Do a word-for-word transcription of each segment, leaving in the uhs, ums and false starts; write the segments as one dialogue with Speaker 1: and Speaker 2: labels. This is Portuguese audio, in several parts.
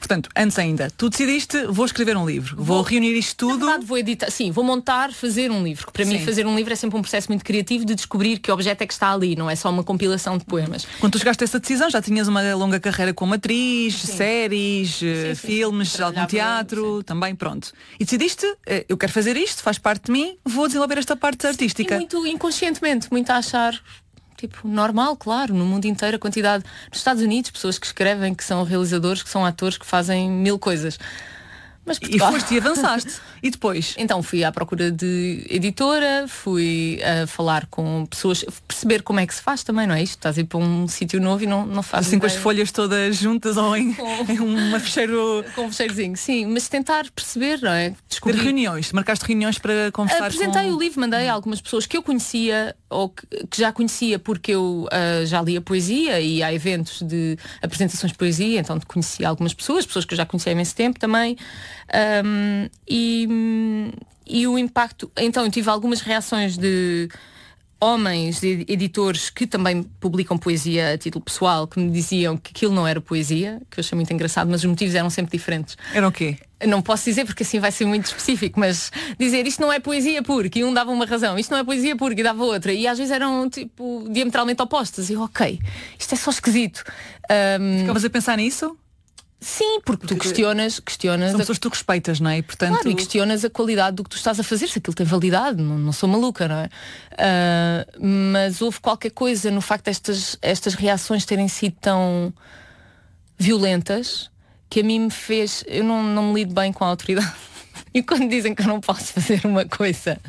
Speaker 1: Portanto, antes ainda, tu decidiste, vou escrever um livro, vou, vou reunir isto tudo.
Speaker 2: Na verdade, vou editar, sim, vou montar, fazer um livro. Para sim. mim, fazer um livro é sempre um processo muito criativo de descobrir que objeto é que está ali, não é só uma compilação de poemas.
Speaker 1: Quando tu chegaste a essa decisão, já tinhas uma longa carreira como atriz, sim. séries, sim, sim, filmes, sim. algum teatro, sim. também, pronto. E decidiste, eu quero fazer isto, faz parte de mim, vou desenvolver esta parte sim, artística.
Speaker 2: E muito inconscientemente, muito a achar... Tipo, normal, claro, no mundo inteiro a quantidade, nos Estados Unidos, pessoas que escrevem, que são realizadores, que são atores, que fazem mil coisas. Mas
Speaker 1: Portugal... E foste e avançaste. E depois?
Speaker 2: Então fui à procura de editora, fui a falar com pessoas, perceber como é que se faz também, não é isto? Estás a ir para um sítio novo e não, não fazes
Speaker 1: assim ideia. Com as folhas todas juntas ou em, com... em uma fecheiro...
Speaker 2: Com um fecheirozinho, sim, mas tentar perceber, não é?
Speaker 1: Descobrir... De reuniões, marcaste reuniões para conversar.
Speaker 2: Apresentei
Speaker 1: com...
Speaker 2: o livro, mandei a algumas pessoas que eu conhecia ou que, que já conhecia porque eu uh, já lia poesia e há eventos de apresentações de poesia, então conhecia algumas pessoas, pessoas que eu já conhecia há imenso tempo também. Um, e, e o impacto, então eu tive algumas reações de homens, de editores que também publicam poesia a título pessoal, que me diziam que aquilo não era poesia, que eu achei muito engraçado, mas os motivos eram sempre diferentes.
Speaker 1: Era o quê?
Speaker 2: Não posso dizer porque assim vai ser muito específico, mas dizer isto não é poesia porque, e um dava uma razão, isto não é poesia porque, e dava outra, e às vezes eram tipo diametralmente opostas, e eu, ok, isto é só esquisito. Um,
Speaker 1: Ficavas a pensar nisso?
Speaker 2: Sim, porque, porque tu questionas, questionas
Speaker 1: são pessoas que tu respeitas, não é? E, portanto...
Speaker 2: Claro, e questionas a qualidade do que tu estás a fazer, se aquilo tem validade, não, não sou maluca, não é? Uh, mas houve qualquer coisa no facto destas estas reações terem sido tão violentas que a mim me fez, eu não, não me lido bem com a autoridade. E quando dizem que eu não posso fazer uma coisa,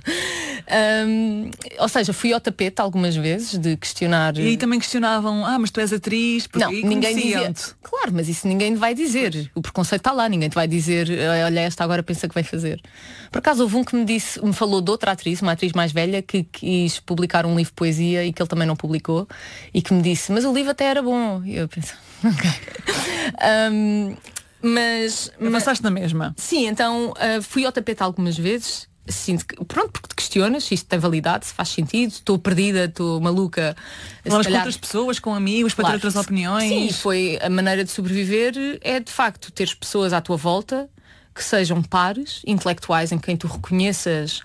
Speaker 2: um, ou seja, fui ao tapete algumas vezes de questionar.
Speaker 1: E aí também questionavam, ah, mas tu és atriz, porque
Speaker 2: não, ninguém dizia. Claro, mas isso ninguém vai dizer. O preconceito está lá, ninguém te vai dizer, olha, esta agora pensa que vai fazer. Por acaso houve um que me disse, me falou de outra atriz, uma atriz mais velha, que quis publicar um livro de poesia e que ele também não publicou, e que me disse, mas o livro até era bom. E eu pensei, ok. um, Mas
Speaker 1: avançaste na mesma?
Speaker 2: Sim, então uh, fui ao tapete algumas vezes. Sinto que, pronto, porque te questionas se isto tem validade, se faz sentido, estou perdida, estou maluca.
Speaker 1: Falas calhar... com outras pessoas, com amigos, para claro, ter outras opiniões.
Speaker 2: Sim, foi a maneira de sobreviver, é de facto teres pessoas à tua volta que sejam pares, intelectuais, em quem tu reconheças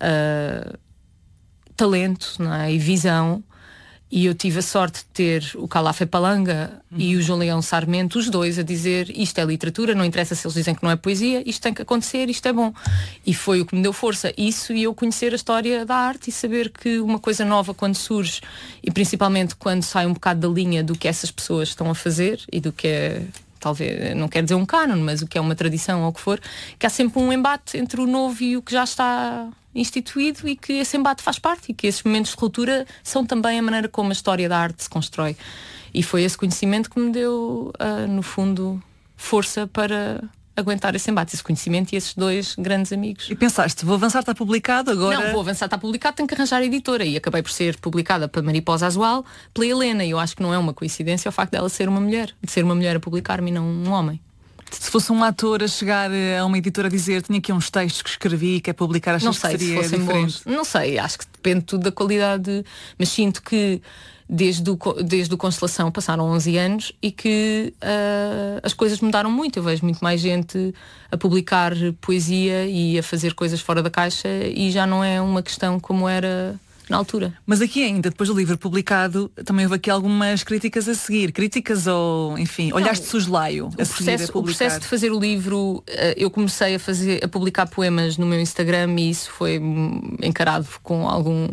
Speaker 2: uh, talento, não é? E visão. E eu tive a sorte de ter o Calafé Palanga uhum. e o João Leão Sarmento, os dois, a dizer isto é literatura, não interessa se eles dizem que não é poesia, isto tem que acontecer, isto é bom. E foi o que me deu força, isso e eu conhecer a história da arte e saber que uma coisa nova quando surge, e principalmente quando sai um bocado da linha do que essas pessoas estão a fazer e do que é, talvez, não quero dizer um cânon, mas o que é uma tradição ou o que for, que há sempre um embate entre o novo e o que já está instituído e que esse embate faz parte e que esses momentos de ruptura são também a maneira como a história da arte se constrói. E foi esse conhecimento que me deu, uh, no fundo, força para aguentar esse embate, esse conhecimento e esses dois grandes amigos.
Speaker 1: E pensaste, vou avançar, está publicado agora?
Speaker 2: Não, vou avançar, está publicado, tenho que arranjar a editora. E acabei por ser publicada pela Mariposa Azual, pela Helena. E eu acho que não é uma coincidência o facto dela ser uma mulher, de ser uma mulher a publicar-me e não um homem.
Speaker 1: Se fosse um ator a chegar a uma editora a dizer tinha aqui uns textos que escrevi e quer publicar, achas
Speaker 2: não sei,
Speaker 1: que seria
Speaker 2: se fossem
Speaker 1: diferente?
Speaker 2: Bons. Não sei, acho que depende tudo da qualidade, mas sinto que desde o, desde o Constelação passaram onze anos e que uh, as coisas mudaram muito. Eu vejo muito mais gente a publicar poesia e a fazer coisas fora da caixa e já não é uma questão como era na altura.
Speaker 1: Mas aqui ainda, depois do livro publicado, também houve aqui algumas críticas a seguir. Críticas ou, enfim, não, olhaste soslaio a
Speaker 2: o processo,
Speaker 1: seguir a
Speaker 2: o processo de fazer o livro, eu comecei a, fazer, a publicar poemas no meu Instagram e isso foi encarado com algum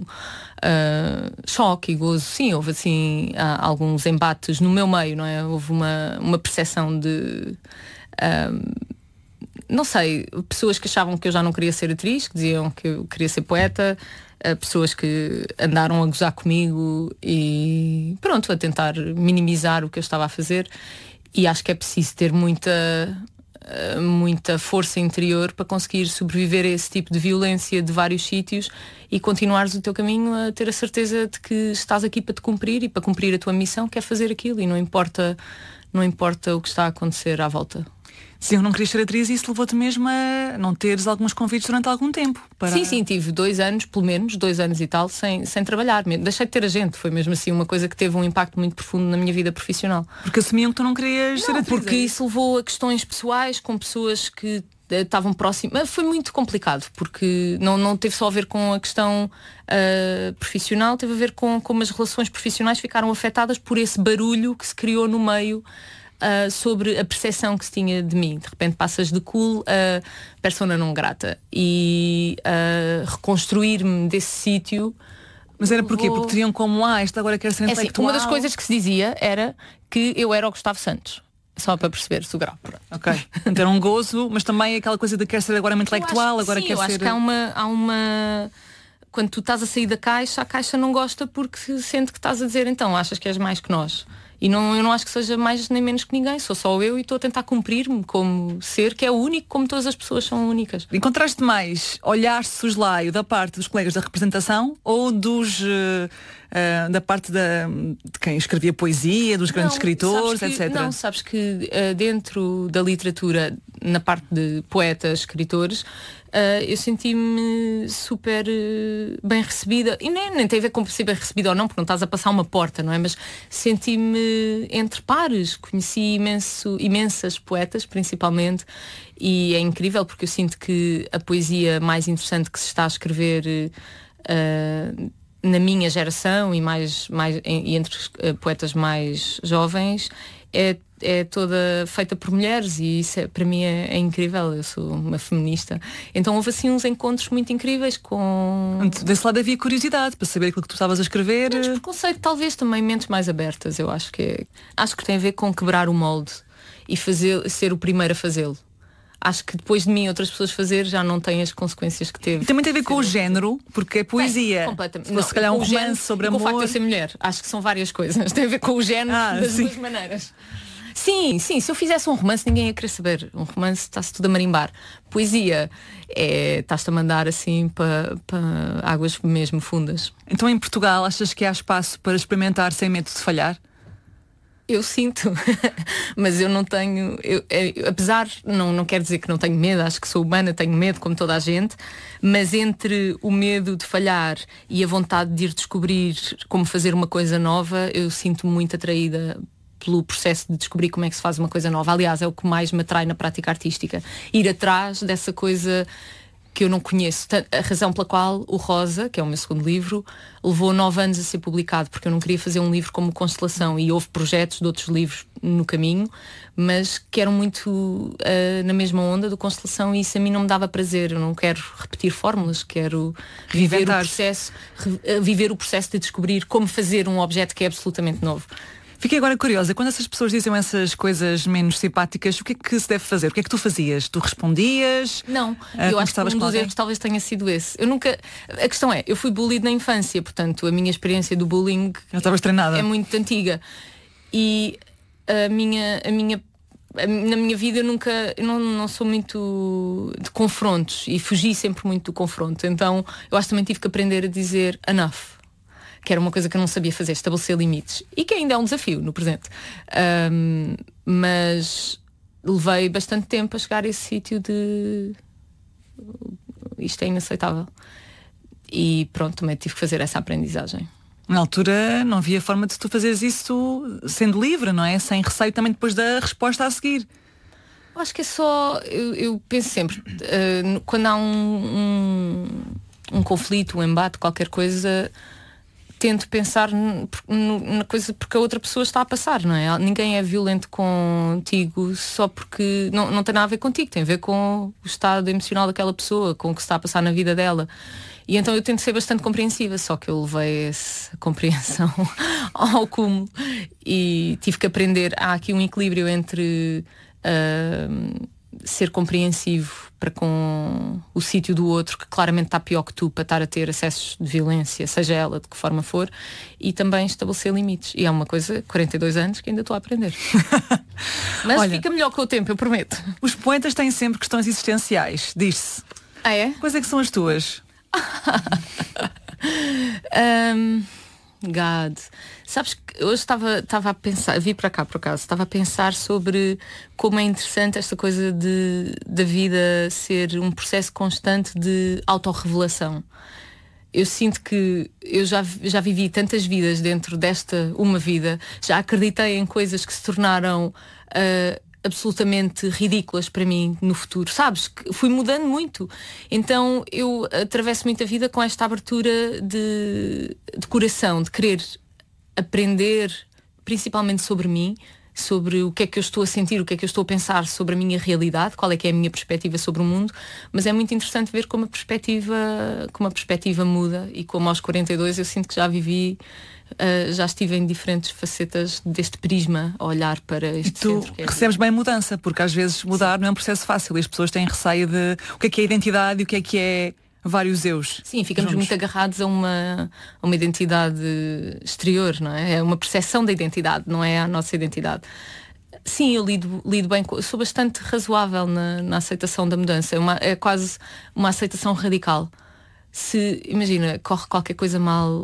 Speaker 2: uh, choque e gozo. Sim, houve assim alguns embates no meu meio, não é? Houve uma, uma percepção de... Um, não sei, pessoas que achavam que eu já não queria ser atriz, que diziam que eu queria ser poeta, pessoas que andaram a gozar comigo e pronto, a tentar minimizar o que eu estava a fazer. E acho que é preciso ter muita muita força interior para conseguir sobreviver a esse tipo de violência de vários sítios e continuares o teu caminho a ter a certeza de que estás aqui para te cumprir e para cumprir a tua missão, que é fazer aquilo, e não importa, não importa o que está a acontecer à volta.
Speaker 1: Diziam que não querias ser atriz e isso levou-te mesmo a não teres alguns convites durante algum tempo. Para...
Speaker 2: Sim, sim, tive dois anos, pelo menos, dois anos e tal, sem, sem trabalhar. Deixei de ter agente, foi mesmo assim uma coisa que teve um impacto muito profundo na minha vida profissional.
Speaker 1: Porque assumiam que tu não querias
Speaker 2: não,
Speaker 1: ser atriz.
Speaker 2: Porque isso levou a questões pessoais com pessoas que estavam próximas. Foi muito complicado, porque não, não teve só a ver com a questão uh, profissional, teve a ver com como as relações profissionais ficaram afetadas por esse barulho que se criou no meio. Uh, sobre a percepção que se tinha de mim. De repente passas de cool a persona não grata. E uh, reconstruir-me desse sítio.
Speaker 1: Mas era porquê? Vou... Porque teriam como, ah, esta agora quer ser intelectual.
Speaker 2: É assim, uma das coisas que se dizia era que eu era o Gustavo Santos. Só para perceber-se o grau.
Speaker 1: Ok. Então era um gozo, mas também aquela coisa de quer ser agora uma intelectual, agora
Speaker 2: sim,
Speaker 1: quer
Speaker 2: eu
Speaker 1: ser...
Speaker 2: acho que há uma, há uma... Quando tu estás a sair da caixa, a caixa não gosta porque sente que estás a dizer, então, achas que és mais que nós. E não, eu não acho que seja mais nem menos que ninguém, sou só eu e estou a tentar cumprir-me como ser, que é o único, como todas as pessoas são únicas.
Speaker 1: Encontraste mais olhar soslaio da parte dos colegas da representação ou dos uh, uh, da parte da, de quem escrevia poesia, dos grandes não, escritores,
Speaker 2: que,
Speaker 1: etcétera?
Speaker 2: Não, sabes que uh, dentro da literatura, na parte de poetas, escritores, Uh, eu senti-me super uh, bem recebida, e nem, nem tem a ver com ser bem recebida ou não, porque não estás a passar uma porta, não é? Mas senti-me entre pares, conheci imenso, imensas poetas, principalmente, e é incrível porque eu sinto que a poesia mais interessante que se está a escrever uh, na minha geração e, mais, mais, e entre os uh, poetas mais jovens é é toda feita por mulheres e isso é, para mim é, é incrível, eu sou uma feminista. Então houve assim uns encontros muito incríveis com...
Speaker 1: Desse lado havia curiosidade para saber aquilo que tu estavas a escrever.
Speaker 2: Menos preconceito, talvez também mentes mais abertas, eu acho que é... Acho que tem a ver com quebrar o molde e fazer, ser o primeiro a fazê-lo. Acho que depois de mim outras pessoas fazer já não tem as consequências que teve.
Speaker 1: E também tem a ver com o género, porque é poesia.
Speaker 2: É, completamente.
Speaker 1: Se se calhar um romance sobre amor.
Speaker 2: Com o facto de eu ser mulher. Acho que são várias coisas. Tem a ver com o género ah, das sim. duas maneiras. Sim, sim, se eu fizesse um romance ninguém ia querer saber. Um romance está-se tudo a marimbar. Poesia é, estás-te a mandar assim para pa águas mesmo fundas.
Speaker 1: Então em Portugal achas que há espaço para experimentar sem medo de falhar?
Speaker 2: Eu sinto, mas eu não tenho, eu, eu, apesar, não, não quero dizer que não tenho medo, acho que sou humana, tenho medo como toda a gente, mas entre o medo de falhar e a vontade de ir descobrir como fazer uma coisa nova, eu sinto-me muito atraída pelo processo de descobrir como é que se faz uma coisa nova. Aliás, é o que mais me atrai na prática artística. Ir atrás dessa coisa que eu não conheço. A razão pela qual o Rosa, que é o meu segundo livro, levou nove anos a ser publicado, porque eu não queria fazer um livro como Constelação, e houve projetos de outros livros no caminho, mas que eram muito uh, na mesma onda do Constelação, e isso a mim não me dava prazer. Eu não quero repetir fórmulas, quero viver o processo, re, viver o processo de descobrir como fazer um objeto que é absolutamente novo.
Speaker 1: Fiquei agora curiosa, quando essas pessoas dizem essas coisas menos simpáticas, o que é que se deve fazer? O que é que tu fazias? Tu respondias?
Speaker 2: Não, eu acho que um dos erros talvez tenha sido esse. Eu nunca... A questão é, eu fui bullied na infância, portanto a minha experiência do bullying
Speaker 1: já estavas treinada.
Speaker 2: É muito antiga. E a minha... A minha na minha vida eu nunca, eu não, não sou muito de confrontos e fugi sempre muito do confronto. Então eu acho que também tive que aprender a dizer enough. Que era uma coisa que eu não sabia fazer, estabelecer limites. E que ainda é um desafio no presente. Um, mas levei bastante tempo a chegar a esse sítio de... Isto é inaceitável. E pronto, também tive que fazer essa aprendizagem.
Speaker 1: Na altura não havia forma de tu fazeres isso sendo livre, não é? Sem receio também depois da resposta a seguir.
Speaker 2: Eu acho que é só... Eu, eu penso sempre, uh, quando há um, um, um conflito, um embate, qualquer coisa... Tento pensar no, no, na coisa porque a outra pessoa está a passar, não é? Ninguém é violento contigo só porque não, não tem nada a ver contigo, tem a ver com o estado emocional daquela pessoa, com o que está a passar na vida dela. E então eu tento ser bastante compreensiva, só que eu levei essa compreensão ao cúmulo e tive que aprender. Há aqui um equilíbrio entre uh, ser compreensivo para com o sítio do outro, que claramente está pior que tu, para estar a ter acessos de violência, seja ela de que forma for, e também estabelecer limites. E é uma coisa, quarenta e dois anos, que ainda estou a aprender. Mas olha, fica melhor com o tempo, eu prometo.
Speaker 1: Os poetas têm sempre questões existenciais, diz-se.
Speaker 2: Ah, é?
Speaker 1: Quais é que são as tuas?
Speaker 2: um, God. Sabes que hoje estava, estava a pensar, vi para cá por acaso, estava a pensar sobre como é interessante esta coisa de, da vida ser um processo constante de autorrevelação. Eu sinto que eu já, já vivi tantas vidas dentro desta uma vida, já acreditei em coisas que se tornaram uh, absolutamente ridículas para mim no futuro, sabes? Que fui mudando muito. Então eu atravesso muito a vida com esta abertura de, de coração, de querer aprender principalmente sobre mim, sobre o que é que eu estou a sentir, o que é que eu estou a pensar sobre a minha realidade, qual é que é a minha perspectiva sobre o mundo, mas é muito interessante ver como a perspectiva, como a perspectiva muda e como aos quarenta e dois eu sinto que já vivi, uh, já estive em diferentes facetas deste prisma a olhar para este
Speaker 1: e tu
Speaker 2: centro. Que é
Speaker 1: recebes bem mudança, porque às vezes mudar Sim. não é um processo fácil e as pessoas têm receio de o que é que é identidade e o que é que é vários eus.
Speaker 2: Sim, ficamos juntos. Muito agarrados a uma, a uma identidade exterior, não é? É uma percepção da identidade, não é a nossa identidade. Sim, eu lido, lido bem, com, sou bastante razoável na, na aceitação da mudança. É, uma, é quase uma aceitação radical. Se, imagina, corre qualquer coisa mal,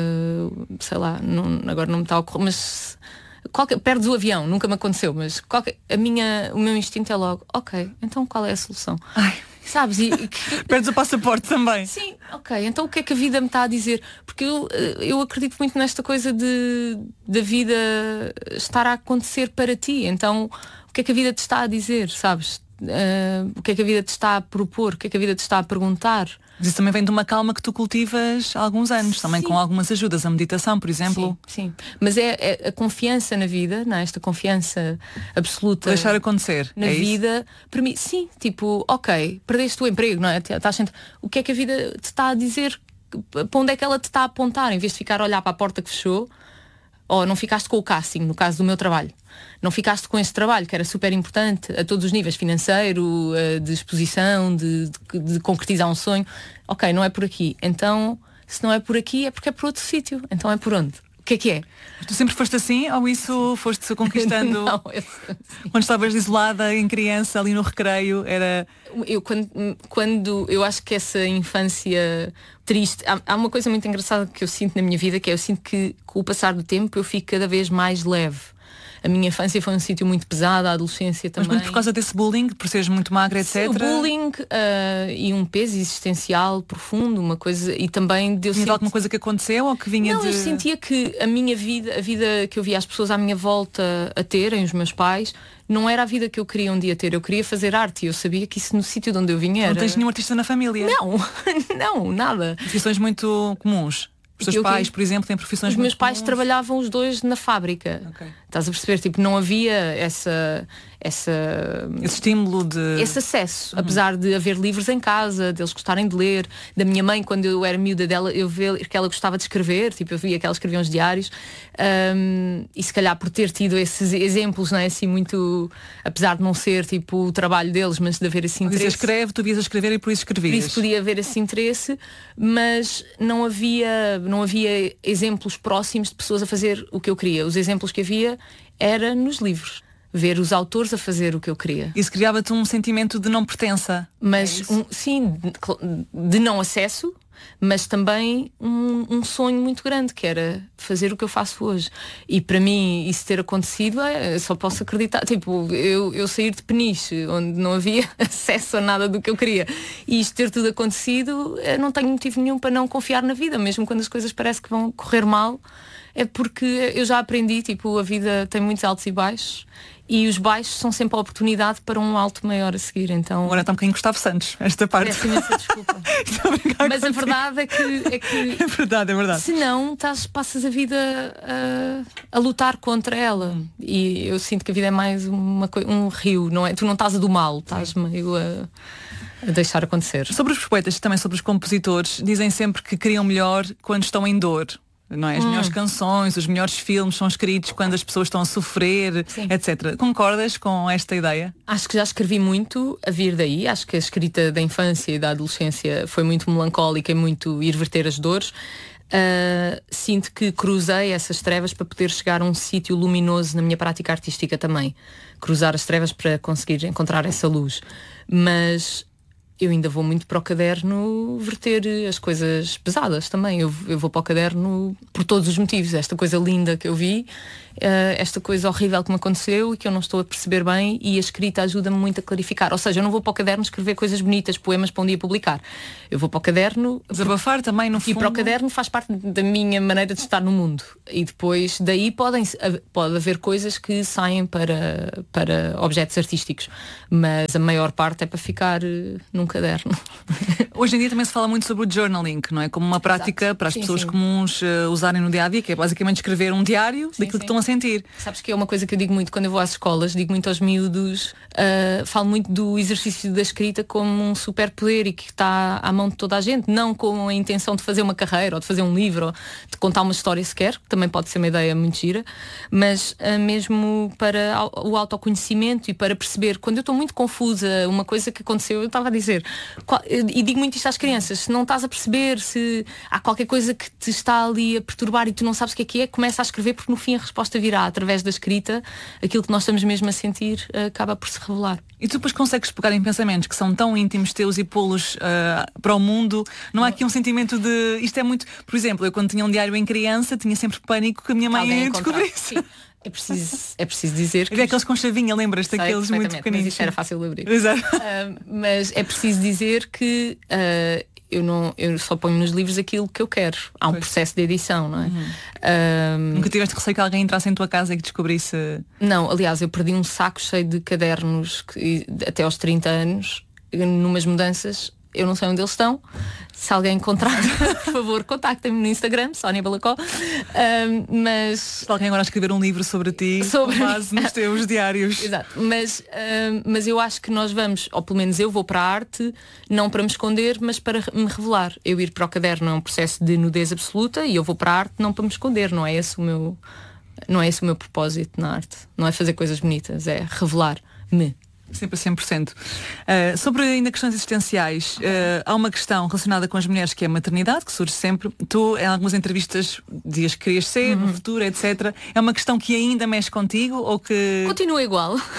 Speaker 2: uh, sei lá, não, agora não me está a ocorrer, mas qualquer, perdes o avião, nunca me aconteceu, mas qualquer, a minha, o meu instinto é logo, ok, então qual é a solução?
Speaker 1: Ai.
Speaker 2: Sabes? E, que...
Speaker 1: Perdes o passaporte também.
Speaker 2: Sim, ok. Então o que é que a vida me está a dizer? Porque eu, eu acredito muito nesta coisa de da vida estar a acontecer para ti. Então o que é que a vida te está a dizer, sabes? Uh, o que é que a vida te está a propor? O que é que a vida te está a perguntar?
Speaker 1: Mas isso também vem de uma calma que tu cultivas há alguns anos, também sim. com algumas ajudas, a meditação, por exemplo.
Speaker 2: Sim, sim. Mas é, é a confiança na vida, não é? Esta confiança absoluta.
Speaker 1: Deixar acontecer.
Speaker 2: Na
Speaker 1: é
Speaker 2: vida, para mim, sim, tipo, ok, perdeste o emprego, não é? Estás sempre... O que é que a vida te está a dizer? Para onde é que ela te está a apontar? Em vez de ficar a olhar para a porta que fechou, ou não ficaste com o casting, no caso do meu trabalho. Não ficaste com esse trabalho, que era super importante a todos os níveis, financeiro, de exposição, de, de, de concretizar um sonho. Ok, não é por aqui. Então, se não é por aqui, é porque é por outro sítio. Então é por onde? O que é que é?
Speaker 1: Tu sempre foste assim ou isso foste-se conquistando?
Speaker 2: Não, eu sou assim.
Speaker 1: Quando estavas isolada em criança, ali no recreio, era...
Speaker 2: Eu, quando, quando eu acho que essa infância triste, há, há uma coisa muito engraçada que eu sinto na minha vida, que é eu sinto que com o passar do tempo eu fico cada vez mais leve. A minha infância foi um sítio muito pesado, a adolescência também.
Speaker 1: Mas muito por causa desse bullying, por seres muito magra, etcétera.
Speaker 2: Sim, o bullying uh, e um peso existencial profundo, uma coisa, e também deu
Speaker 1: Tinha senti... alguma coisa que aconteceu ou que vinha
Speaker 2: Não,
Speaker 1: de...
Speaker 2: eu sentia que a minha vida, a vida que eu via as pessoas à minha volta a terem, os meus pais, não era a vida que eu queria um dia ter. Eu queria fazer arte e eu sabia que isso no sítio de onde eu vinha era...
Speaker 1: Não tens nenhum artista na família?
Speaker 2: Não, não, nada.
Speaker 1: Profissões muito comuns. Os teus pais, por exemplo, têm profissões
Speaker 2: Os
Speaker 1: muito
Speaker 2: meus pais
Speaker 1: comuns.
Speaker 2: Trabalhavam os dois na fábrica.
Speaker 1: Okay.
Speaker 2: Estás a perceber? Tipo, não havia essa, essa,
Speaker 1: esse estímulo de...
Speaker 2: esse acesso.
Speaker 1: Uhum.
Speaker 2: Apesar de haver livros em casa, deles gostarem de ler. Da minha mãe, quando eu era miúda dela, eu via que ela gostava de escrever. Tipo, eu via que ela escrevia uns diários. Um, e se calhar por ter tido esses exemplos, não é? Assim, muito... Apesar de não ser, tipo, o trabalho deles, mas de haver esse interesse.
Speaker 1: Você escreve, tu vias a escrever e por isso escrevias.
Speaker 2: Por isso podia haver esse interesse, mas não havia... Não havia exemplos próximos de pessoas a fazer o que eu queria. Os exemplos que havia era nos livros. Ver os autores a fazer o que eu queria.
Speaker 1: Isso criava-te um sentimento de não pertença.
Speaker 2: Mas é um, sim, de, de não acesso, mas também um, um sonho muito grande, que era fazer o que eu faço hoje. E para mim isso ter acontecido, é, só posso acreditar. Tipo, eu, eu sair de Peniche, onde não havia acesso a nada do que eu queria, e isto ter tudo acontecido, não tenho motivo nenhum para não confiar na vida, mesmo quando as coisas parecem que vão correr mal. É porque eu já aprendi, tipo, a vida tem muitos altos e baixos, e os baixos são sempre a oportunidade para um alto maior a seguir. Então...
Speaker 1: Agora está um bocadinho Gustavo Santos, esta parte.
Speaker 2: Peço imensa desculpa.
Speaker 1: a
Speaker 2: Mas a verdade é que, é que
Speaker 1: é verdade, é verdade.
Speaker 2: Se não, estás, passas a vida a, a lutar contra ela. E eu sinto que a vida é mais uma, um rio, não é? Tu não estás a do mal, estás meio a, a deixar acontecer.
Speaker 1: Sobre os poetas, também sobre os compositores, dizem sempre que criam melhor quando estão em dor. Não é? As hum. melhores canções, os melhores filmes são escritos quando as pessoas estão a sofrer, Sim. etcétera. Concordas com esta ideia?
Speaker 2: Acho que já escrevi muito a vir daí. Acho que a escrita da infância e da adolescência foi muito melancólica e muito ir verter as dores. Uh, sinto que cruzei essas trevas para poder chegar a um sítio luminoso na minha prática artística também. Cruzar as trevas para conseguir encontrar essa luz. Mas eu ainda vou muito para o caderno verter as coisas pesadas também. Eu, eu vou para o caderno por todos os motivos. Esta coisa linda que eu vi, uh, esta coisa horrível que me aconteceu e que eu não estou a perceber bem, e a escrita ajuda-me muito a clarificar. Ou seja, eu não vou para o caderno escrever coisas bonitas, poemas para um dia publicar. Eu vou para o caderno...
Speaker 1: Desabafar também, no fundo.
Speaker 2: E para o caderno faz parte da minha maneira de estar no mundo. E depois daí podem, pode haver coisas que saem para, para objetos artísticos. Mas a maior parte é para ficar uh, num caderno.
Speaker 1: Hoje em dia também se fala muito sobre o journaling, não é? Como uma prática
Speaker 2: Exato.
Speaker 1: para as
Speaker 2: sim,
Speaker 1: pessoas
Speaker 2: sim.
Speaker 1: comuns uh, usarem no dia a dia, que é basicamente escrever um diário sim, daquilo sim. que estão a sentir.
Speaker 2: Sabes que é uma coisa que eu digo muito quando eu vou às escolas, digo muito aos miúdos, uh, falo muito do exercício da escrita como um superpoder e que está à mão de toda a gente, não com a intenção de fazer uma carreira ou de fazer um livro ou de contar uma história sequer, que também pode ser uma ideia muito gira, mas uh, mesmo para o autoconhecimento e para perceber, quando eu estou muito confusa, uma coisa que aconteceu, eu estava a dizer, qual, e digo muito isto às crianças, se não estás a perceber, se há qualquer coisa que te está ali a perturbar e tu não sabes o que é que é, começa a escrever, porque no fim a resposta virá através da escrita, aquilo que nós estamos mesmo a sentir acaba por se revelar.
Speaker 1: E tu depois consegues pegar em pensamentos que são tão íntimos teus e pô-los uh, para o mundo, não há aqui um sentimento de, isto é muito, por exemplo, eu quando tinha um diário em criança tinha sempre pânico que a minha mãe ia descobrir isso.
Speaker 2: É preciso, é preciso dizer que...
Speaker 1: É aqueles com chavinha, lembras-te daqueles muito pequeninos?
Speaker 2: Mas isso era fácil de abrir.
Speaker 1: Exato.
Speaker 2: Uh, mas é preciso dizer que uh, eu, não, eu só ponho nos livros aquilo que eu quero. Há um pois. processo de edição, não é? Uhum. Uh,
Speaker 1: Nunca tiveste receio que alguém entrasse em tua casa e que descobrisse...
Speaker 2: Não, aliás, eu perdi um saco cheio de cadernos que, até aos trinta anos, numas mudanças. Eu não sei onde eles estão. Se alguém encontrar, por favor, contactem-me no Instagram, Sónia Balacó. Um, mas...
Speaker 1: Se alguém agora escrever um livro sobre ti, sobre com base nos teus diários.
Speaker 2: Exato. Mas, um, mas eu acho que nós vamos, ou pelo menos eu vou para a arte, não para me esconder, mas para me revelar. Eu ir para o caderno é um processo de nudez absoluta e eu vou para a arte não para me esconder. Não é esse o meu, não é esse o meu propósito na arte. Não é fazer coisas bonitas, é revelar-me.
Speaker 1: Sempre a cem por cento. Uh, sobre ainda questões existenciais, uh, há uma questão relacionada com as mulheres que é a maternidade, que surge sempre. Tu, em algumas entrevistas, dizias que querias ser uhum. no futuro, etcétera. É uma questão que ainda mexe contigo ou que...
Speaker 2: Continua igual. uh,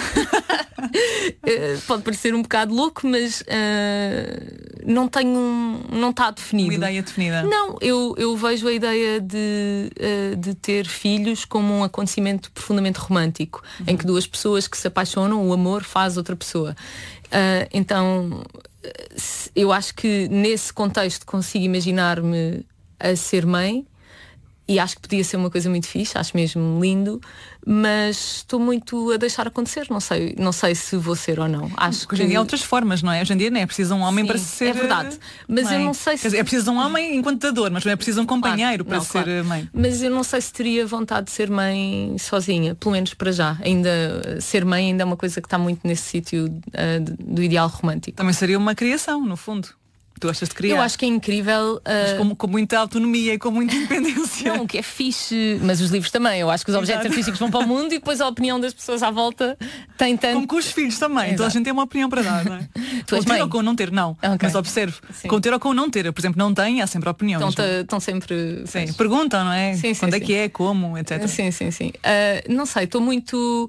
Speaker 2: pode parecer um bocado louco, mas uh, não tenho um, não está definido.
Speaker 1: Uma ideia definida.
Speaker 2: Não, eu, eu vejo a ideia de, uh, de ter filhos como um acontecimento profundamente romântico, uhum. em que duas pessoas que se apaixonam, o amor faz outra pessoa. Uh, então eu acho que nesse contexto consigo imaginar-me a ser mãe e acho que podia ser uma coisa muito fixe, acho mesmo lindo, mas estou muito a deixar acontecer, não sei, não sei se vou ser ou não. Acho
Speaker 1: que hoje em dia há outras formas, não é? Hoje em dia não é preciso um homem Sim, para ser...
Speaker 2: é verdade, mas mãe. Eu não sei se...
Speaker 1: Quer dizer, é preciso um homem enquanto dador, mas não é preciso um companheiro claro, para
Speaker 2: não,
Speaker 1: ser
Speaker 2: claro.
Speaker 1: mãe.
Speaker 2: Mas eu não sei se teria vontade de ser mãe sozinha, pelo menos para já. Ainda ser mãe ainda é uma coisa que está muito nesse sítio uh, do ideal romântico.
Speaker 1: Também seria uma criação, no fundo. Tu gostas de criar?
Speaker 2: Eu acho que é incrível. Uh...
Speaker 1: Mas com, com muita autonomia e com muita independência.
Speaker 2: Não, o que é fixe, mas os livros também. Eu acho que os objetos Exato. artísticos vão para o mundo e depois a opinião das pessoas à volta tem tanto.
Speaker 1: Como com os filhos também. Exato. Toda a gente tem uma opinião para dar, não é?
Speaker 2: Tu
Speaker 1: com ter ou com não ter, não. Okay. Mas observo. Sim. Com ter ou com não ter. Eu, por exemplo, não tenho, há sempre opiniões.
Speaker 2: Estão sempre.
Speaker 1: Sim. Perguntam, não é?
Speaker 2: Sim, sim,
Speaker 1: Quando
Speaker 2: sim.
Speaker 1: é que é, como, etcétera.
Speaker 2: Sim, sim, sim. Uh, não sei, estou muito.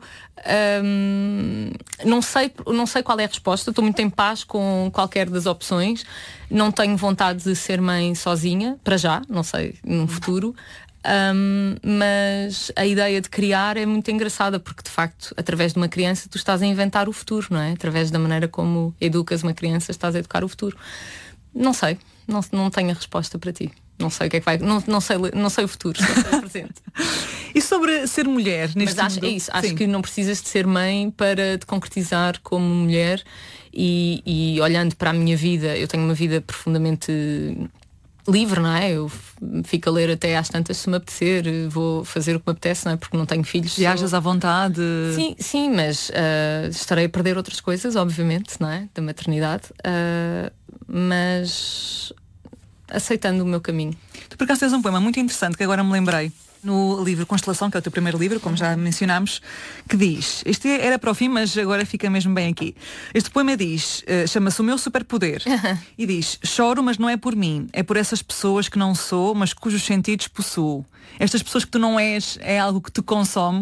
Speaker 2: Um, não sei, não sei qual é a resposta. Estou muito em paz com qualquer das opções. Não tenho vontade de ser mãe sozinha, para já, não sei, no futuro. Um, mas a ideia de criar é muito engraçada, porque de facto, através de uma criança, tu estás a inventar o futuro, não é? Através da maneira como educas uma criança, estás a educar o futuro. Não sei, não, não tenho a resposta para ti. Não sei o que é que vai. Não, não, sei, não sei o futuro, só sei o presente.
Speaker 1: E sobre ser mulher neste
Speaker 2: Mas acho,
Speaker 1: mundo?
Speaker 2: é isso, acho
Speaker 1: Sim.
Speaker 2: que não precisas de ser mãe para te concretizar como mulher e, e olhando para a minha vida, eu tenho uma vida profundamente livre, não é? Eu fico a ler até às tantas se me apetecer, vou fazer o que me apetece, não é? Porque não tenho filhos.
Speaker 1: Viajas sou... à vontade.
Speaker 2: Sim, sim, mas uh, estarei a perder outras coisas, obviamente, não é? Da maternidade. Uh, mas aceitando o meu caminho.
Speaker 1: Tu por acaso tens um poema muito interessante que agora me lembrei. No livro Constelação, que é o teu primeiro livro, como já mencionámos, que diz, este era para o fim, mas agora fica mesmo bem aqui. Este poema diz, uh, chama-se O Meu Superpoder, e diz, choro, mas não é por mim, é por essas pessoas que não sou, mas cujos sentidos possuo. Estas pessoas que tu não és, é algo que te consome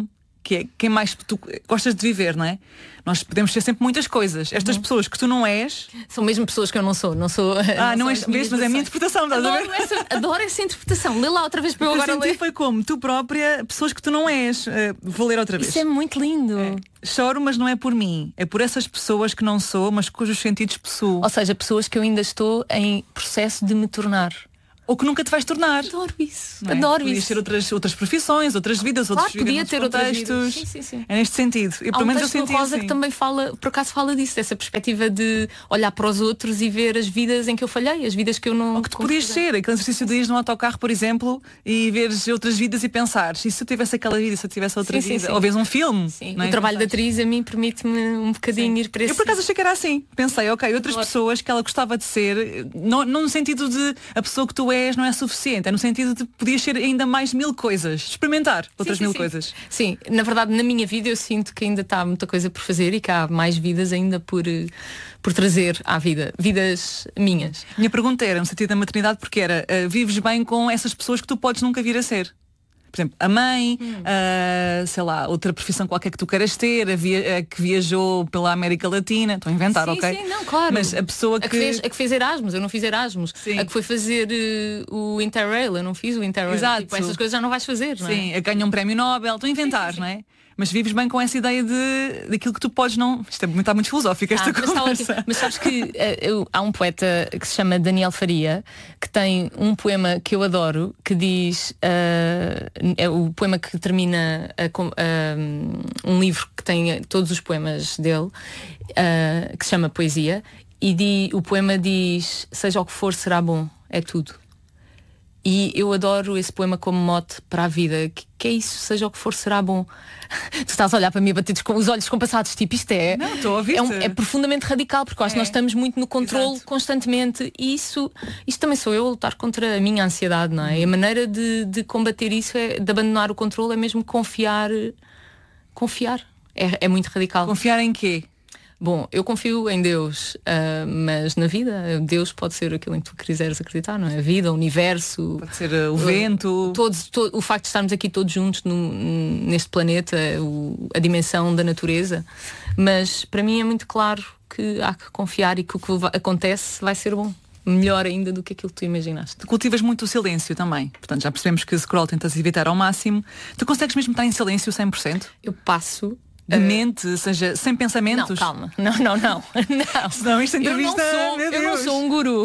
Speaker 1: que é quem mais tu gostas de viver, não é? Nós podemos ser sempre muitas coisas. Estas uhum. pessoas que tu não és...
Speaker 2: São mesmo pessoas que eu não sou. Não sou
Speaker 1: ah, não,
Speaker 2: não
Speaker 1: és mesmo, mas é a minha interpretação. Estás
Speaker 2: adoro,
Speaker 1: a ver?
Speaker 2: Essa, adoro essa interpretação. Lê lá outra vez para eu, eu agora ler.
Speaker 1: Foi como tu própria, pessoas que tu não és. Uh, vou ler outra vez.
Speaker 2: Isso é muito lindo.
Speaker 1: É. Choro, mas não é por mim. É por essas pessoas que não sou, mas cujos sentidos possuo.
Speaker 2: Ou seja, pessoas que eu ainda estou em processo de me tornar.
Speaker 1: Ou que nunca te vais tornar.
Speaker 2: Adoro isso.
Speaker 1: É?
Speaker 2: Adoro
Speaker 1: Podias
Speaker 2: isso.
Speaker 1: ter outras, outras profissões, outras vidas,
Speaker 2: claro,
Speaker 1: outros
Speaker 2: podia ter outras vidas.
Speaker 1: Sim,
Speaker 2: sim, sim.
Speaker 1: É neste sentido. E,
Speaker 2: Há
Speaker 1: pelo
Speaker 2: um
Speaker 1: menos
Speaker 2: texto
Speaker 1: eu senti
Speaker 2: do Rosa
Speaker 1: assim.
Speaker 2: que também fala, por acaso fala disso, dessa perspectiva de olhar para os outros e ver as vidas em que eu falhei, as vidas que eu não...
Speaker 1: Ou que tu podias ser, aquele exercício de ir num autocarro, por exemplo, e veres outras vidas e pensares, e se eu tivesse aquela vida, se eu tivesse outra
Speaker 2: sim,
Speaker 1: vida?
Speaker 2: Sim, sim.
Speaker 1: Ou vês um filme.
Speaker 2: Sim.
Speaker 1: Não é?
Speaker 2: O trabalho de atriz a mim permite-me um bocadinho sim. ir para esse...
Speaker 1: Eu por acaso achei que era assim. Pensei, ok, outras claro. pessoas que ela gostava de ser, não, não no sentido de a pessoa que tu és não é suficiente, é no sentido de podias ser ainda mais mil coisas, experimentar outras sim, sim, mil
Speaker 2: sim.
Speaker 1: coisas.
Speaker 2: Sim, na verdade na minha vida eu sinto que ainda está muita coisa por fazer e que há mais vidas ainda por, por trazer à vida, vidas minhas.
Speaker 1: Minha pergunta era no sentido da maternidade porque era, uh, vives bem com essas pessoas que tu podes nunca vir a ser? Por exemplo, a mãe, hum. uh, sei lá, outra profissão qualquer que tu queiras ter, a, via, a que viajou pela América Latina, estou a inventar,
Speaker 2: sim,
Speaker 1: ok?
Speaker 2: Sim, não, claro.
Speaker 1: Mas a pessoa que...
Speaker 2: A que fez, a que fez Erasmus, eu não fiz Erasmus.
Speaker 1: Sim.
Speaker 2: A que foi fazer uh, o Interrail, eu não fiz o Interrail.
Speaker 1: Exato.
Speaker 2: Tipo, essas coisas já não vais fazer, não é?
Speaker 1: Sim, a que ganha um prémio Nobel, estou a inventar, sim, sim, sim. não é? Mas vives bem com essa ideia de daquilo que tu podes não... Isto é muito, está muito filosófico esta
Speaker 2: ah,
Speaker 1: conversa.
Speaker 2: Mas, mas sabes que uh, eu, há um poeta que se chama Daniel Faria, que tem um poema que eu adoro, que diz... Uh, é o poema que termina a, uh, um livro que tem todos os poemas dele, uh, que se chama Poesia, e di, o poema diz: seja o que for, será bom, é tudo. E eu adoro esse poema como mote para a vida. Que, que é isso, seja o que for, será bom. Tu estás a olhar para mim a bater com os olhos compassados, tipo, isto é,
Speaker 1: não, estou a ouvir-te.
Speaker 2: é, um, é profundamente radical, porque eu acho é. que nós estamos muito no controle constantemente. E isso, isso também sou eu a lutar contra a minha ansiedade, não é? E a maneira de, de combater isso, é, de abandonar o controle, é mesmo confiar. Confiar. É, é muito radical.
Speaker 1: Confiar em quê?
Speaker 2: Bom, eu confio em Deus, uh, mas na vida, Deus pode ser aquilo em que tu quiseres acreditar, não é? A vida, o universo.
Speaker 1: Pode ser uh, o vento.
Speaker 2: Todos, to, o facto de estarmos aqui todos juntos no, neste planeta, o, a dimensão da natureza. Mas para mim é muito claro que há que confiar e que o que acontece vai ser bom. Melhor ainda do que aquilo que tu imaginaste.
Speaker 1: Tu cultivas muito o silêncio também. Portanto, já percebemos que o scroll tentas evitar ao máximo. Tu consegues mesmo estar em silêncio cem por cento?
Speaker 2: Eu passo...
Speaker 1: De mente, ou seja, sem pensamentos?
Speaker 2: Não, calma. Não, não, não. não.
Speaker 1: Senão isto entrevista...
Speaker 2: Eu não sou,
Speaker 1: meu Deus.
Speaker 2: eu não sou um guru.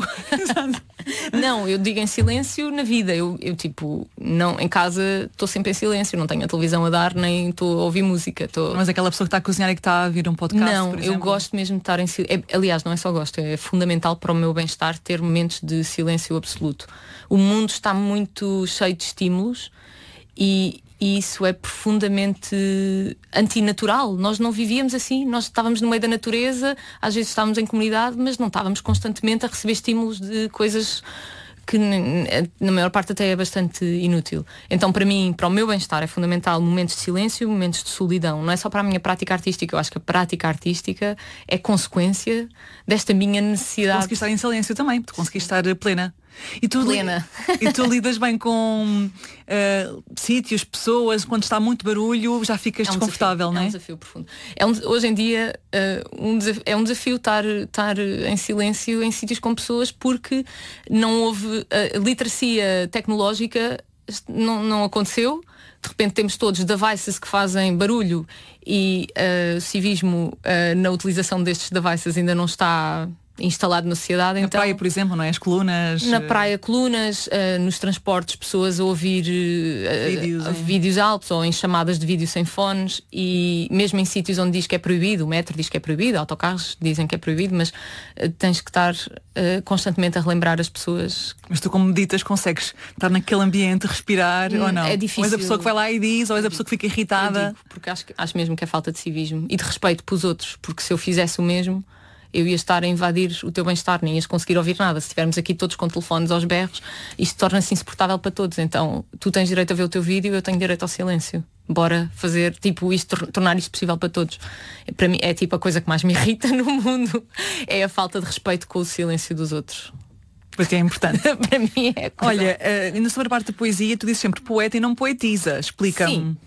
Speaker 2: Não, eu digo em silêncio na vida. Eu, eu tipo, não, em casa estou sempre em silêncio. Não tenho a televisão a dar, nem estou a ouvir música. Tô...
Speaker 1: Mas aquela pessoa que está a cozinhar e que está a ouvir um podcast,
Speaker 2: não,
Speaker 1: por exemplo?
Speaker 2: Eu gosto mesmo de estar em silêncio. É, aliás, não é só gosto. É fundamental para o meu bem-estar ter momentos de silêncio absoluto. O mundo está muito cheio de estímulos e... E isso é profundamente antinatural. Nós não vivíamos assim, nós estávamos no meio da natureza, às vezes estávamos em comunidade, mas não estávamos constantemente a receber estímulos de coisas que na maior parte até é bastante inútil. Então para mim, para o meu bem-estar é fundamental momentos de silêncio, momentos de solidão. Não é só para a minha prática artística, eu acho que a prática artística é consequência desta minha necessidade.
Speaker 1: Consegui estar em silêncio também, tu consegui estar plena. E tu,
Speaker 2: plena.
Speaker 1: E tu lidas bem com uh, sítios, pessoas, quando está muito barulho já ficas
Speaker 2: é um
Speaker 1: desconfortável,
Speaker 2: desafio,
Speaker 1: não é?
Speaker 2: É um desafio profundo. É um, hoje em dia uh, um desafio, é um desafio estar, estar em silêncio em sítios com pessoas porque não houve uh, literacia tecnológica, não, não aconteceu. De repente temos todos devices que fazem barulho e o uh, civismo uh, na utilização destes devices ainda não está instalado na sociedade.
Speaker 1: Na
Speaker 2: então,
Speaker 1: praia, por exemplo, não é? As colunas.
Speaker 2: Na praia, colunas, uh, nos transportes, pessoas a ouvir uh,
Speaker 1: vídeos,
Speaker 2: uh, vídeos altos ou em chamadas de vídeo sem fones, e mesmo em sítios onde diz que é proibido, o metro diz que é proibido, autocarros dizem que é proibido, mas uh, tens que estar uh, constantemente a relembrar as pessoas.
Speaker 1: Mas tu, como meditas, consegues estar naquele ambiente, respirar hum, ou não?
Speaker 2: É difícil.
Speaker 1: Ou és a pessoa que vai lá e diz, ou és a pessoa que fica irritada?
Speaker 2: Digo, porque acho, acho mesmo que é falta de civismo e de respeito pelos outros, porque se eu fizesse o mesmo, eu ia estar a invadir o teu bem-estar, nem ias conseguir ouvir nada. Se estivermos aqui todos com telefones aos berros, isto torna-se insuportável para todos. Então, tu tens direito a ver o teu vídeo, eu tenho direito ao silêncio. Bora fazer, tipo, isto, tornar isto possível para todos. Para mim, é tipo a coisa que mais me irrita no mundo. É a falta de respeito com o silêncio dos outros.
Speaker 1: Porque é importante.
Speaker 2: Para mim é coisa.
Speaker 1: Olha, uh, ainda sobre a parte da poesia, tu dizes sempre poeta e não poetisa. Explica-me.
Speaker 2: Sim.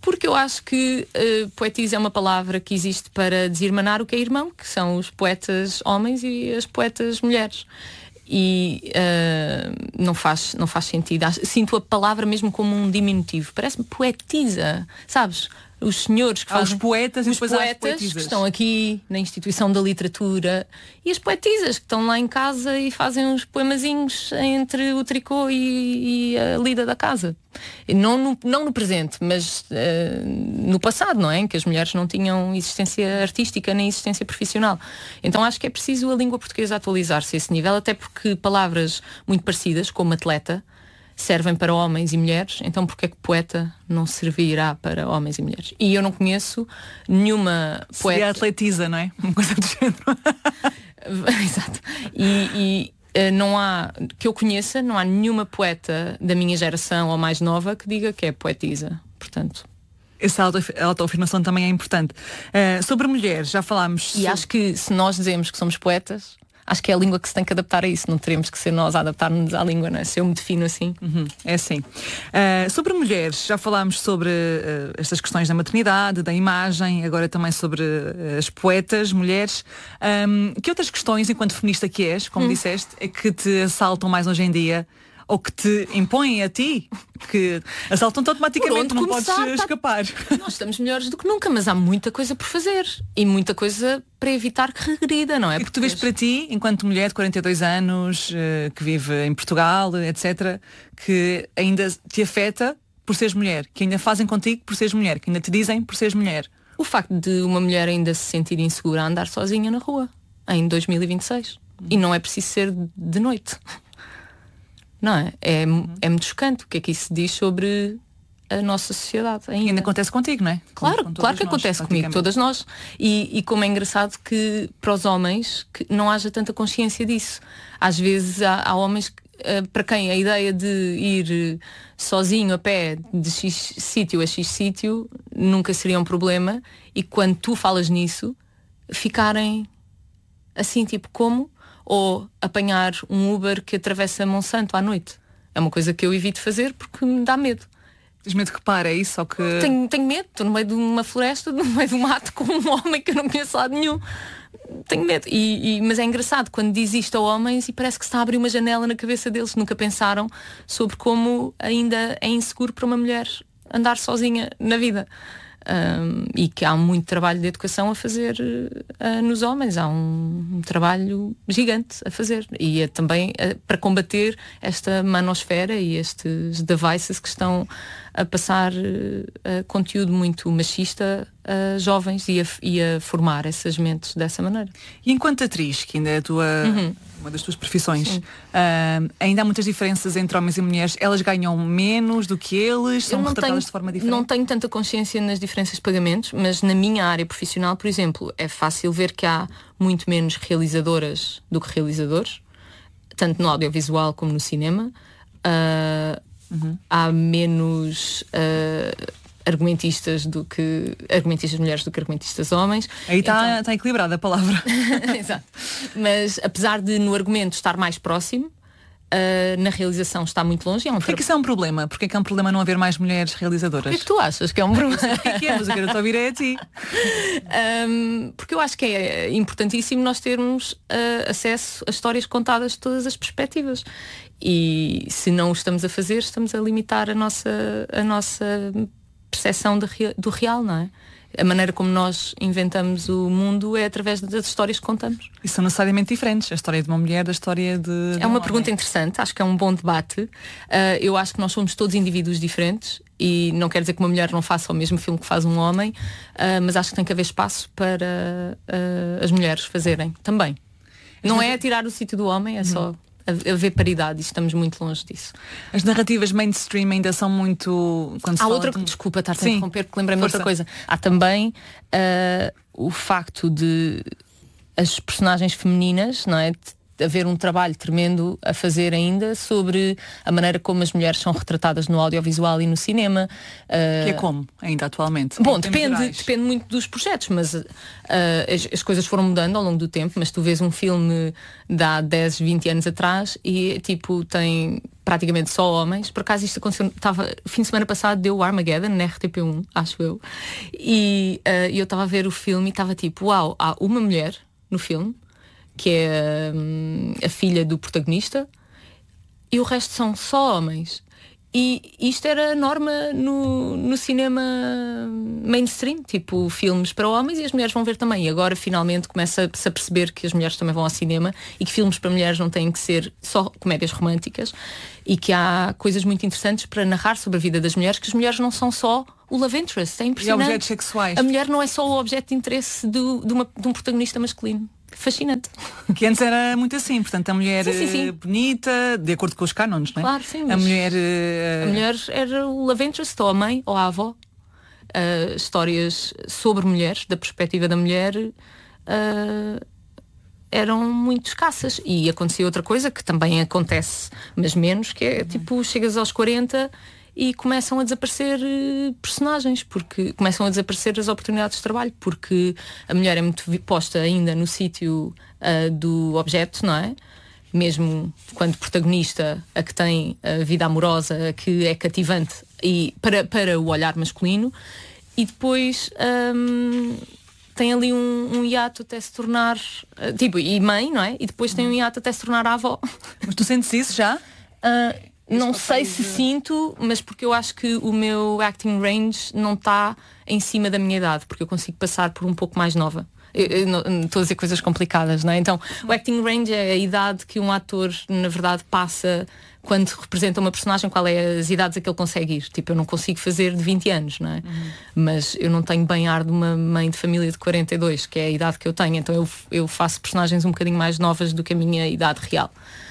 Speaker 2: Porque eu acho que uh, poetisa é uma palavra que existe para desirmanar o que é irmão, que são os poetas homens e as poetas mulheres. E uh, não, faz, não faz sentido. Sinto a palavra mesmo como um diminutivo. Parece-me poetisa, sabes? Os senhores que
Speaker 1: há
Speaker 2: fazem...
Speaker 1: os poetas,
Speaker 2: os
Speaker 1: e depois
Speaker 2: poetas que estão aqui na instituição da literatura, e as poetisas que estão lá em casa e fazem uns poemazinhos entre o tricô e, e a lida da casa. Não no, não no presente, mas uh, no passado, não é? Em que as mulheres não tinham existência artística nem existência profissional. Então acho que é preciso a língua portuguesa atualizar-se a esse nível, até porque palavras muito parecidas, como atleta, servem para homens e mulheres, então porque é que poeta não servirá para homens e mulheres? E eu não conheço nenhuma poeta...
Speaker 1: Seria atletiza, não é? Uma coisa do género.
Speaker 2: Exato. E, e uh, não há, que eu conheça, não há nenhuma poeta da minha geração ou mais nova que diga que é poetisa. Portanto...
Speaker 1: Essa autoafirmação também é importante. Uh, sobre mulheres, já falámos...
Speaker 2: E sobre... acho que se nós dizemos que somos poetas... Acho que é a língua que se tem que adaptar a isso. Não teremos que ser nós a adaptar-nos à língua, não é? Se eu me defino assim.
Speaker 1: Uhum, é assim. Uh, sobre mulheres, já falámos sobre uh, estas questões da maternidade, da imagem, agora também sobre uh, as poetas, mulheres. Um, que outras questões, enquanto feminista que és, como hum. disseste, é que te assaltam mais hoje em dia? Ou que te impõem a ti, que assaltam-te automaticamente, não
Speaker 2: começar,
Speaker 1: podes
Speaker 2: tá...
Speaker 1: escapar.
Speaker 2: Nós estamos melhores do que nunca, mas há muita coisa por fazer e muita coisa para evitar que regrida, não é?
Speaker 1: E que tu vês para ti, enquanto mulher de quarenta e dois anos, que vive em Portugal, etcétera, que ainda te afeta por seres mulher, que ainda fazem contigo por seres mulher, que ainda te dizem por seres mulher.
Speaker 2: O facto de uma mulher ainda se sentir insegura a andar sozinha na rua, em dois mil e vinte e seis. Hum. E não é preciso ser de noite. Não é? É, é muito chocante o que é que isso diz sobre a nossa sociedade. Ainda,
Speaker 1: e ainda acontece contigo, não é?
Speaker 2: Claro, com claro que nós, acontece comigo, todas nós. E, e como é engraçado que para os homens que não haja tanta consciência disso. Às vezes há, há homens que, uh, para quem a ideia de ir sozinho a pé de X sítio a X sítio nunca seria um problema, e quando tu falas nisso ficarem assim, tipo, como? Ou apanhar um Uber que atravessa Monsanto à noite. É uma coisa que eu evito fazer porque me dá medo.
Speaker 1: Tens medo que pare, é isso? Ou que...
Speaker 2: tenho, tenho medo, estou no meio de uma floresta, no meio de um mato com um homem que eu não conheço lado nenhum. Tenho medo. E, e, mas é engraçado quando diz isto a homens e parece que se está a abrir uma janela na cabeça deles. Nunca pensaram sobre como ainda é inseguro para uma mulher andar sozinha na vida. Um, e que há muito trabalho de educação a fazer uh, nos homens, há um, um trabalho gigante a fazer, e é também uh, para combater esta manosfera e estes devices que estão a passar uh, uh, conteúdo muito machista a jovens e a, e a formar essas mentes dessa maneira.
Speaker 1: E enquanto atriz, que ainda é a tua, uhum. uma das tuas profissões, uh, ainda há muitas diferenças entre homens e mulheres? Elas ganham menos do que eles? São retratadas tenho, de forma diferente?
Speaker 2: Não tenho tanta consciência nas diferenças de pagamentos, mas na minha área profissional, por exemplo, é fácil ver que há muito menos realizadoras do que realizadores, tanto no audiovisual como no cinema. Uh, uhum. Há menos... Uh, argumentistas do que argumentistas mulheres do que argumentistas homens.
Speaker 1: Aí está então... tá equilibrada a palavra.
Speaker 2: Exato. Mas apesar de no argumento estar mais próximo, uh, na realização está muito longe. É um
Speaker 1: Porquê tra... que isso é um problema? Porquê que é um problema não haver mais mulheres realizadoras?
Speaker 2: Porquê que tu achas que é um problema?
Speaker 1: O que é que é? Mas eu quero ouvir é a ti.
Speaker 2: Um, porque eu acho que é importantíssimo nós termos uh, acesso a histórias contadas de todas as perspectivas. E se não o estamos a fazer, estamos a limitar a nossa, a nossa percepção de, do real, não é? A maneira como nós inventamos o mundo é através das histórias que contamos.
Speaker 1: E são necessariamente diferentes, a história de uma mulher da história de...
Speaker 2: É uma pergunta interessante, acho que é um bom debate. Uh, eu acho que nós somos todos indivíduos diferentes e não quer dizer que uma mulher não faça o mesmo filme que faz um homem, uh, mas acho que tem que haver espaço para uh, as mulheres fazerem também. Não é tirar o sítio do homem, é só... haver paridade, e estamos muito longe disso.
Speaker 1: As narrativas mainstream ainda são muito... Quando
Speaker 2: Há outra... De... Desculpa estar-te a interromper, porque lembrei-me de outra coisa. Há também uh, o facto de as personagens femininas, não é, haver um trabalho tremendo a fazer ainda sobre a maneira como as mulheres são retratadas no audiovisual e no cinema.
Speaker 1: Que é como, ainda atualmente?
Speaker 2: Bom, depende, depende muito dos projetos, mas uh, as, as coisas foram mudando ao longo do tempo, mas tu vês um filme de há dez, vinte anos atrás e tipo tem praticamente só homens. Por acaso isto aconteceu, estava, fim de semana passado deu o Armageddon na R T P um, acho eu, e uh, eu estava a ver o filme e estava tipo, uau, há uma mulher no filme, que é hum, a filha do protagonista, e o resto são só homens. E isto era a norma no, no cinema mainstream, tipo filmes para homens e as mulheres vão ver também. E agora finalmente começa-se a perceber que as mulheres também vão ao cinema e que filmes para mulheres não têm que ser só comédias românticas e que há coisas muito interessantes para narrar sobre a vida das mulheres, que as mulheres não são só o love interest, é impressionante.
Speaker 1: E objetos sexuais.
Speaker 2: A mulher não é só o objeto de interesse do, de, uma, de um protagonista masculino. Fascinante.
Speaker 1: Que antes era muito assim, portanto a mulher
Speaker 2: sim, sim, sim.
Speaker 1: bonita, de acordo com os cânones, não é?
Speaker 2: Claro, sim.
Speaker 1: A mulher,
Speaker 2: a mulher era o love interest, ou a mãe, ou a avó. Uh, histórias sobre mulheres, da perspectiva da mulher, uh, eram muito escassas. E acontecia outra coisa que também acontece, mas menos, que é tipo, chegas aos quarenta e começam a desaparecer uh, personagens, porque começam a desaparecer as oportunidades de trabalho, porque a mulher é muito posta ainda no sítio uh, do objeto, não é? Mesmo quando protagonista, a que tem a vida amorosa, a que é cativante e para, para o olhar masculino, e depois um, tem ali um, um hiato até se tornar uh, tipo, e mãe, não é? E depois tem um hiato até se tornar a avó.
Speaker 1: Mas tu sentes isso já?
Speaker 2: Uh, Não sei se sinto, mas porque eu acho que o meu acting range não está em cima da minha idade, porque eu consigo passar por um pouco mais nova. Eu, eu não, estou a dizer coisas complicadas, não é? Então, o acting range é a idade que um ator, na verdade, passa quando representa uma personagem, qual é as idades a que ele consegue ir. Tipo, eu não consigo fazer de vinte anos, não é? Uhum. Mas eu não tenho bem ar de uma mãe de família de quarenta e dois, que é a idade que eu tenho. Então eu, eu faço personagens um bocadinho mais novas do que a minha idade real.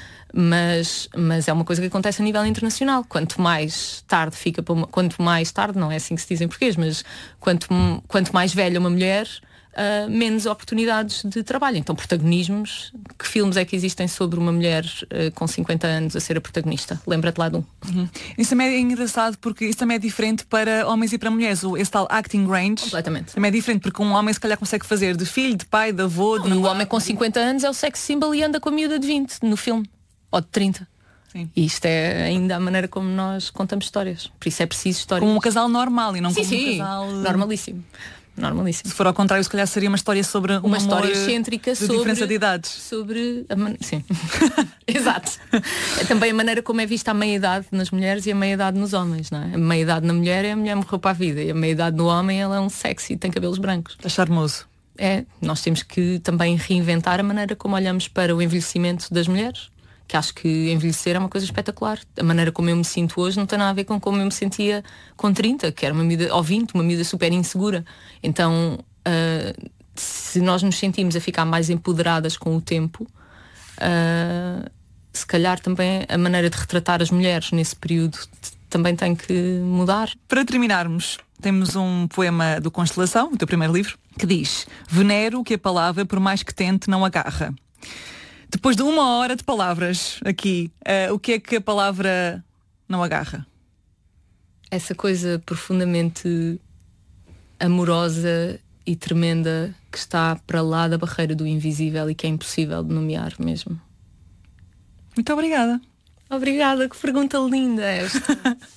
Speaker 2: Mas, mas é uma coisa que acontece a nível internacional. Quanto mais tarde fica para uma, quanto mais tarde, não é assim que se diz em português, mas quanto, quanto mais velha uma mulher, uh, menos oportunidades de trabalho. Então, protagonismos, que filmes é que existem sobre uma mulher uh, com cinquenta anos a ser a protagonista? Lembra-te lá de um.
Speaker 1: Uhum. Isso também é engraçado porque isso também é diferente para homens e para mulheres. O, esse tal acting range
Speaker 2: completamente.
Speaker 1: Também é diferente, porque um homem se calhar consegue fazer de filho, de pai, de avô, de
Speaker 2: não, o homem com cinquenta anos é o sex symbol e anda com a miúda de vinte no filme. Ou de trinta. Sim. E isto é ainda a maneira como nós contamos histórias. Por isso é preciso histórias.
Speaker 1: Como um casal normal e não
Speaker 2: sim,
Speaker 1: como
Speaker 2: sim.
Speaker 1: um casal...
Speaker 2: Normalíssimo. Normalíssimo.
Speaker 1: Se for ao contrário, se calhar seria uma história sobre
Speaker 2: uma
Speaker 1: um
Speaker 2: história excêntrica
Speaker 1: de
Speaker 2: sobre
Speaker 1: diferença de idades.
Speaker 2: Sobre a man... Sim. Exato. É também a maneira como é vista a meia-idade nas mulheres e a meia-idade nos homens, não é? A meia-idade na mulher é a mulher morreu para a vida e a meia-idade no homem ela é um sexy, tem cabelos brancos.
Speaker 1: É charmoso.
Speaker 2: É, nós temos que também reinventar a maneira como olhamos para o envelhecimento das mulheres. Que acho que envelhecer é uma coisa espetacular. A maneira como eu me sinto hoje não tem nada a ver com como eu me sentia com trinta, que era uma miúda, ou vinte, uma miúda super insegura. Então, uh, se nós nos sentimos a ficar mais empoderadas com o tempo, uh, se calhar também a maneira de retratar as mulheres nesse período também tem que mudar.
Speaker 1: Para terminarmos, temos um poema do Constelação, o teu primeiro livro, que diz: venero que a palavra, por mais que tente, não agarra. Depois de uma hora de palavras aqui, uh, o que é que a palavra não agarra?
Speaker 2: Essa coisa profundamente amorosa e tremenda que está para lá da barreira do invisível e que é impossível de nomear mesmo.
Speaker 1: Muito obrigada.
Speaker 2: Obrigada, que pergunta linda esta.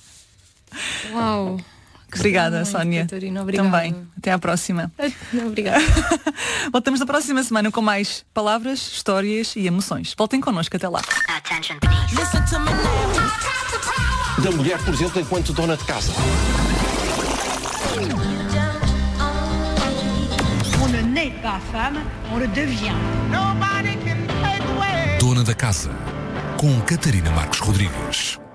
Speaker 2: Uau.
Speaker 1: Obrigada,
Speaker 2: muito,
Speaker 1: Sónia.
Speaker 2: Catarina, obrigada.
Speaker 1: Também. Até à próxima.
Speaker 2: Obrigada.
Speaker 1: Voltamos na próxima semana com mais palavras, histórias e emoções. Voltem connosco, até lá.
Speaker 3: Da mulher, por exemplo, enquanto dona de casa.
Speaker 4: On ne naît pas femme, on le devient.
Speaker 5: Dona da Casa, com Catarina Marcos Rodrigues.